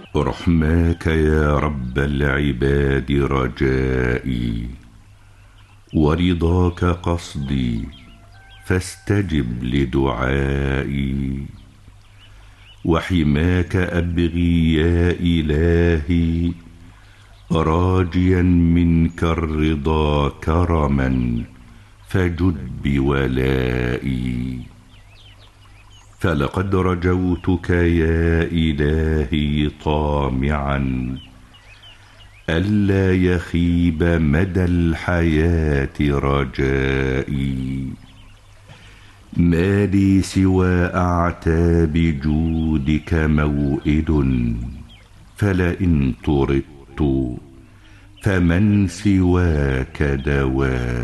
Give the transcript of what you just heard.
رحماك يا رب العباد رجائي، ورضاك قصدي فاستجب لدعائي. وحماك أبغي يا إلهي، راجيا منك الرضا كرما فجد بولائي. فلقد رجوتك يا إلهي طامعا ألا يخيب مدى الحياة رجائي. ما لي سوى أعتاب جودك موئد، فلئن طردت فمن سواك دوائي.